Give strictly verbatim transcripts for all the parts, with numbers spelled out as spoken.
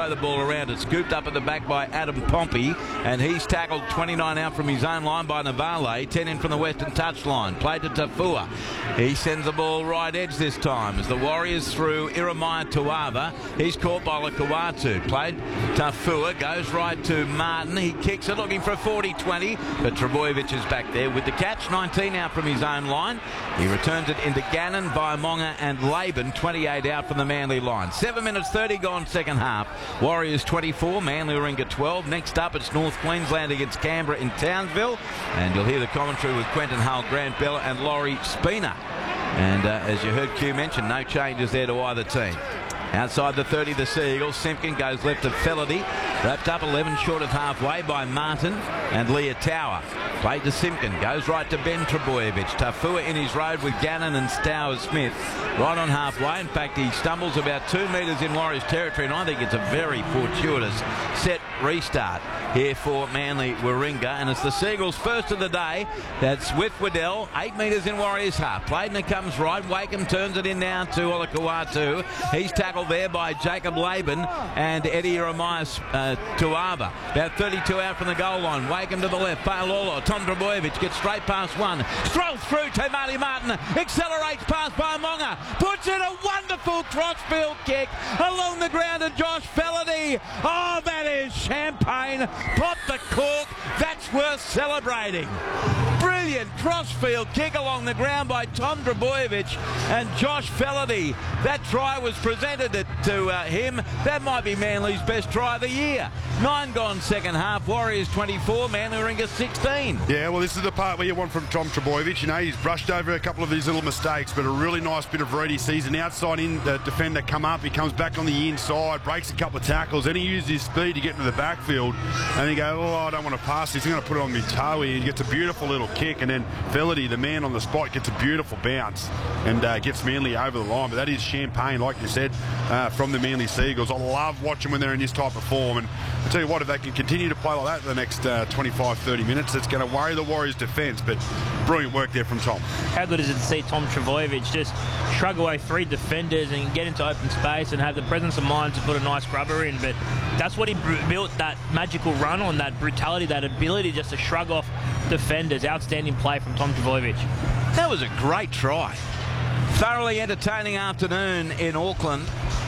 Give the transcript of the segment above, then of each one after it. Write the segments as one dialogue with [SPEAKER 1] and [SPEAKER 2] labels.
[SPEAKER 1] play the ball around. It's scooped up at the back by Adam Pompey, and he's tackled twenty-nine out from his own line by Navale, ten in from the western touchline. Played to Tafua. He sends the ball right edge this time as the Warriors through Iremaya Tuava. He's caught by Lakawatu. Played Tafua, goes right to Martin. He kicks it, looking for a forty twenty, but Trebojevic is back there with the catch. nineteen out from his own line. He returns it into Gannon, Vaimonga and Laban. twenty-eight out from the Manly line. seven minutes thirty gone second half. Warriors twenty-four, Manly Warringah twelve. Next up it's North Queensland against Canberra in Townsville, and you'll hear the commentary with Quentin Hull, Grant Bella and Laurie Spina. And uh, as you heard Q mention, no changes there to either team. Outside the thirty, the Seagulls. Simpkin goes left of Felady. Wrapped up eleven short of halfway by Martin and Leah Tower. Played to Simpkin. Goes right to Ben Trebojevic. Tafua in his road with Gannon and Stowers Smith. Right on halfway. In fact, he stumbles about two metres in Warriors territory, and I think it's a very fortuitous set restart here for Manly Warringah. And it's the Seagulls' first of the day. That's with Waddell. Eight metres in Warriors half. Played and it comes right. Wakeham turns it in now to Olakau'atu. He's tackled there by Jacob Laban and Eddie Iremaya uh, Tuava. About thirty-two out from the goal line. Wakeham to the left. Paololo. Tom Trebojevic gets straight past one. Strolls through to Marty Martin. Accelerates past by Monga. Puts in a wonderful crossfield kick along the ground to Josh Felady. Oh, that is champagne. Pop the cork. That's worth celebrating. Brilliant crossfield kick along the ground by Tom Trebojevic and Josh Felady. That try was presented to, to uh, him. That might be Manly's best try of the year. Nine gone second half. Warriors twenty-four, Manly Warringah sixteen.
[SPEAKER 2] Yeah, well, this is the part where you want from Tom Trebojevic. You know, he's brushed over a couple of these little mistakes, but a really nice bit of read. He sees an outside in the defender come up. He comes back on the inside, breaks a couple of tackles, then he uses his speed to get into the backfield. And he goes, oh, I don't want to pass this. He's going to put it on my toe here. He gets a beautiful little kick, and then Felady, the man on the spot, gets a beautiful bounce and uh, gets Manly over the line. But that is champagne, like you said, uh, from the Manly Seagulls. I love watching when they're in this type of form. And I tell you what, if they can continue to play like that for the next uh, twenty-five, thirty minutes, it's going to worry the Warriors' defence. But brilliant work there from Tom.
[SPEAKER 3] How good is it to see Tom Trebojevic just shrug away three defenders and get into open space and have the presence of mind to put a nice grubber in? But that's what he built that magical run on, that brutality, that ability just to shrug off defenders. Outstanding play from Tom Trebojevic.
[SPEAKER 1] That was a great try. Thoroughly entertaining afternoon in Auckland.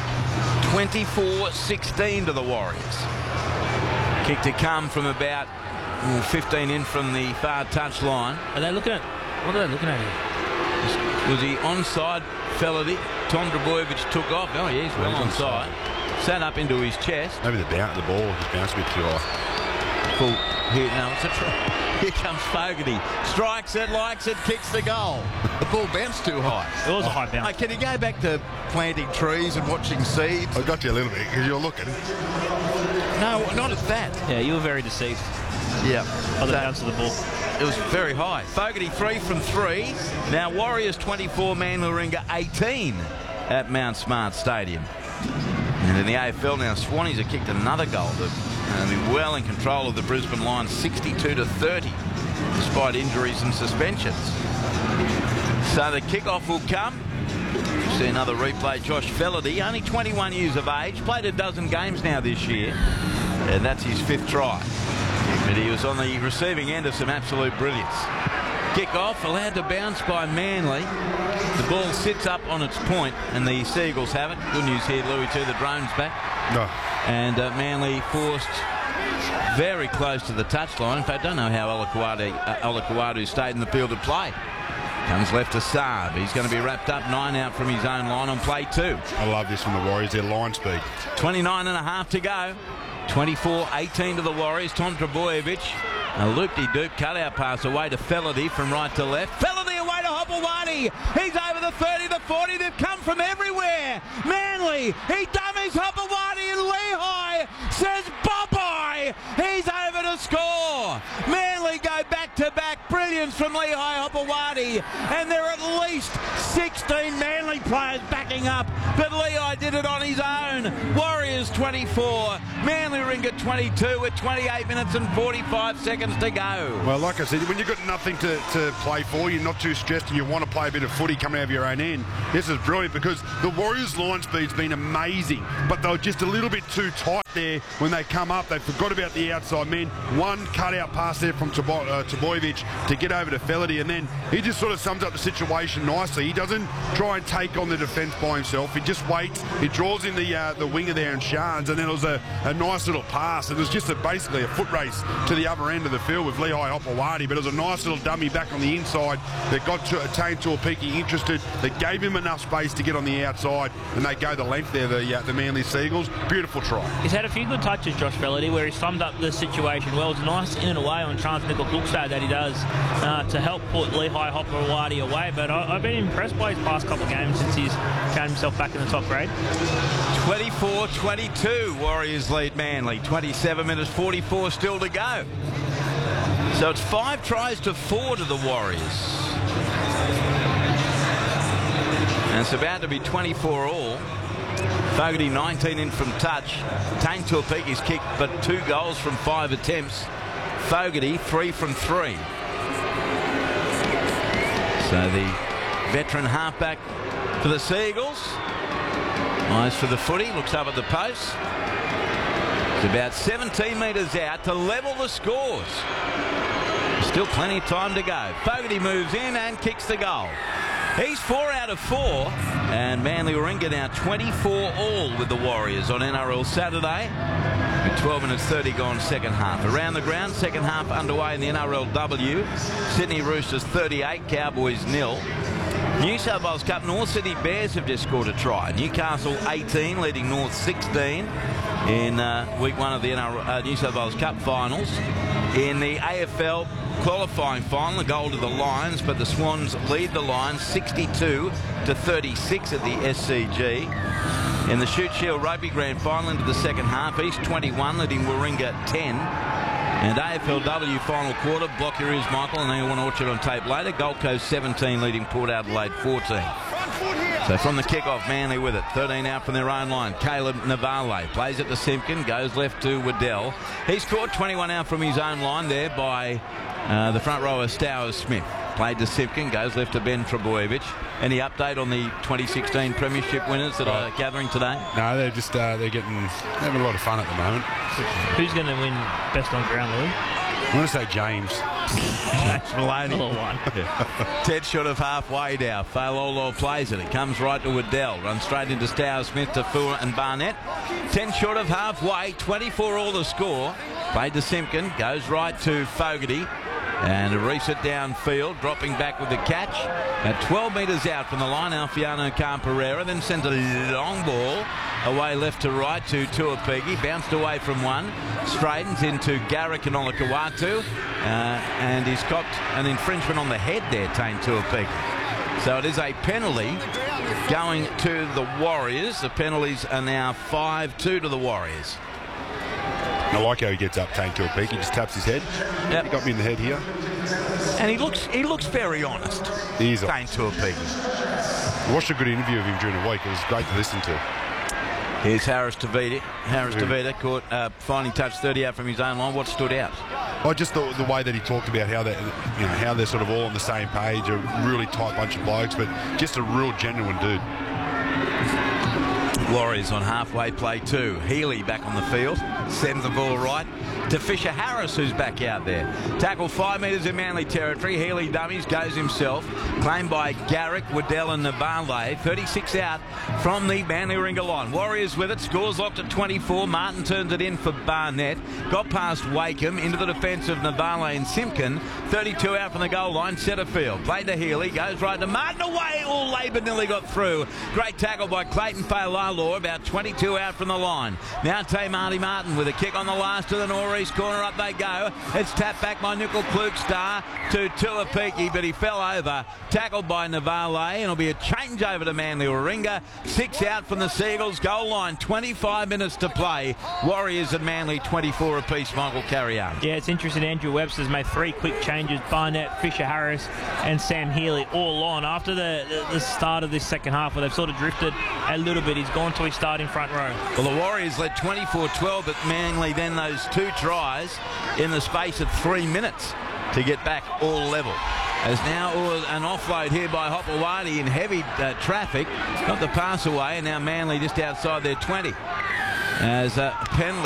[SPEAKER 1] twenty-four sixteen to the Warriors. Kick to come from about ooh, fifteen in from the far touch line.
[SPEAKER 3] Are they looking at, what are they looking at here?
[SPEAKER 1] Was he onside, Felady? Tom Trebojevic took off. Oh, yeah, he's well
[SPEAKER 2] He's
[SPEAKER 1] onside. Sat up into his chest.
[SPEAKER 2] Maybe the, bounce, the ball just bounced a bit too high.
[SPEAKER 1] Full. Here, no, it's a try. Here comes Fogarty. Strikes it, likes it, kicks the goal.
[SPEAKER 4] The ball bounced too high.
[SPEAKER 3] It was a high bounce.
[SPEAKER 4] Hey, can you go back to planting trees and watching seeds?
[SPEAKER 2] I got you a little bit because you're looking.
[SPEAKER 4] No, not at that.
[SPEAKER 3] Yeah, you were very deceived
[SPEAKER 4] Yeah.
[SPEAKER 3] by the
[SPEAKER 4] That-
[SPEAKER 3] bounce of the ball.
[SPEAKER 1] It was very high. Fogarty three from three. Now Warriors twenty-four, Manly Warringah eighteen at Mount Smart Stadium. And in the A F L now, Swannies have kicked another goal. They've uh, been well in control of the Brisbane Lions, sixty-two to thirty, despite injuries and suspensions. So the kickoff will come. See another replay. Josh Felady, only twenty-one years of age, played a dozen games now this year, and that's his fifth try. But he was on the receiving end of some absolute brilliance. Kick-off, allowed to bounce by Manly. The ball sits up on its point, and the Seagulls have it. Good news here, Louis, too. The drone's back.
[SPEAKER 2] No.
[SPEAKER 1] And uh, Manly forced very close to the touchline. In fact, I don't know how Olakau'atu, uh, Olakau'atu stayed in the field of play. Comes left to Saab. He's going to be wrapped up, nine out from his own line on play two.
[SPEAKER 2] I love this from the Warriors, their line speed.
[SPEAKER 1] twenty-nine and a half to go. twenty-four eighteen to the Warriors. Tom Trebojevic, a loop-de-doop cutout pass away to Felady from right to left. Felady away to Hopewadi. He's over the thirty, the forty. They've come from everywhere. Manly, he dummies Hopewadi, and Lehigh says bye-bye. He's over to score. Manly go back-to-back. Brilliance from Lehigh Hopewadi. And there are at least sixteen Manly players backing up, but Lehigh did it on his own. Warriors twenty-four, Manly Warringah twenty-two with twenty-eight minutes and forty-five seconds to go.
[SPEAKER 2] Well, like I said, when you've got nothing to, to play for, you're not too stressed and you want to play a bit of footy coming out of your own end, this is brilliant because the Warriors' line speed's been amazing, but they were just a little bit too tight there when they come up. They forgot about the outside men. One cut-out pass there from Tabo- uh, Trbojevic to get over to Felaty, and then he just sort of sums up the situation nicely. He doesn't try and take on the defence by himself. He just waits. He draws in the uh, the winger there in Sharns, and then it was a, a nice little pass. It was just a, basically a foot race to the other end of the field with Lehigh Hopewadi, but it was a nice little dummy back on the inside that got to, Tane Tuapiki interested, that gave him enough space to get on the outside, and they go the length there, the, uh, the Manly Seagulls. Beautiful try.
[SPEAKER 3] He's had a few good touches, Josh Felaty, where he summed up the situation well. It's nice in and away on chance Nickel Cookstad that he does uh, to help put Lehigh Hopewadi away, but I, I've been impressed by his past couple of games since he's found himself back in the top grade.
[SPEAKER 1] twenty-four twenty-two, Warriors lead Manly. twenty-seven minutes forty-four still to go. So it's five tries to four to the Warriors. And it's about to be twenty-four all. Fogarty nineteen in from touch. Tane Tuapiki's kicked but two goals from five attempts. Fogarty three from three. So the veteran halfback for the Seagulls. Eyes for the footy, looks up at the post. It's about seventeen metres out to level the scores. Still plenty of time to go. Fogarty moves in and kicks the goal. He's four out of four, and Manly Warringah now twenty-four all with the Warriors on N R L Saturday. With twelve minutes thirty gone second half. Around the ground, second half underway in the N R L W. Sydney Roosters thirty-eight, Cowboys nil. New South Wales Cup, North Sydney Bears have just scored a try. Newcastle eighteen, leading North sixteen in uh, week one of the N R L, uh, New South Wales Cup finals. In the A F L qualifying final, a goal to the Lions, but the Swans lead the Lions sixty-two to thirty-six at the S C G. In the Shute Shield Rugby Grand Final into the second half, East twenty-one, leading Warringah ten. And A F L W final quarter, block your ears, Michael, and then you want to watch it on tape later. Gold Coast seventeen, leading Port Adelaide fourteen. So from the kickoff, Manly with it. thirteen out from their own line. Caleb Navale plays it to Simpkin, goes left to Waddell. He scored twenty-one out from his own line there by uh, the front rower Stowers Smith. Played to Simpkin, goes left to Ben Trbojevic. Any update on the twenty sixteen Premiership winners that are gathering today?
[SPEAKER 2] No, they're just uh, they're getting having a lot of fun at the moment.
[SPEAKER 3] Who's going to win best on ground, Louis?
[SPEAKER 2] I want to say James.
[SPEAKER 1] James Maloney.
[SPEAKER 3] one.
[SPEAKER 1] Ted short of halfway now. Failolo plays it. It comes right to Waddell. Runs straight into Stowers Smith to Fua and Barnett. ten short of halfway. twenty-four all the score. Played to Simpkin. Goes right to Fogarty. And a reset downfield, dropping back with the catch. At twelve metres out from the line, Alfiano Camperera then sends a long ball away left to right to Tuapiki. Bounced away from one. Straightens into Garrick and Olakawatu. Uh, and he's copped an infringement on the head there, Tane Tuapiki. So it is a penalty going to the Warriors. The penalties are now five two to the Warriors.
[SPEAKER 2] I like how he gets up, Tane Tuapiki. He just taps his head.
[SPEAKER 1] Yep.
[SPEAKER 2] He got me in the head here.
[SPEAKER 1] And he looks he looks very honest.
[SPEAKER 2] He is.
[SPEAKER 1] Tane Tuapiki.
[SPEAKER 2] I watched a good interview of him during the week. It was great to listen to.
[SPEAKER 1] Here's Harris Tavita. Harris Tavita caught uh, finding touch thirty out from his own line. What stood out?
[SPEAKER 2] Oh, just the, the way that he talked about how they, you know, how they're sort of all on the same page. A really tight bunch of blokes, but just a real genuine dude.
[SPEAKER 1] Warriors on halfway play two. Healy back on the field. Sends the ball right to Fisher Harris, who's back out there. Tackle five metres in Manly territory. Healy dummies, goes himself. Claimed by Garrick, Waddell and Navale. thirty-six out from the Manly Warringah line. Warriors with it. Scores locked at twenty-four. Martin turns it in for Barnett. Got past Wakeham into the defence of Navale and Simpkin. thirty-two out from the goal line. Setterfield. Played to Healy. Goes right to Martin. Away. All Labour nearly got through. Great tackle by Clayton Failala. Law, about twenty-two out from the line. Now Tay Marty Martin with a kick on the last to the northeast corner. Up they go. It's tapped back by Nickel Klugstar to Tuapiki, but he fell over. Tackled by Navale, and it'll be a change over to Manly Warringah. Six out from the Seagulls. Goal line, twenty-five minutes to play. Warriors and Manly twenty-four apiece. Michael Carrier.
[SPEAKER 3] Yeah, it's interesting. Andrew Webster's made three quick changes. Barnett, Fisher Harris and Sam Healy all on. After the, the, the start of this second half where they've sort of drifted a little bit, he's gone to his starting front row.
[SPEAKER 1] Well, the Warriors led twenty-four twelve, but Manly then those two tries in the space of three minutes to get back all level. As now an offload here by Hopewadi in heavy uh, traffic. Got the pass away, and now Manly just outside their twenty. As a penalty.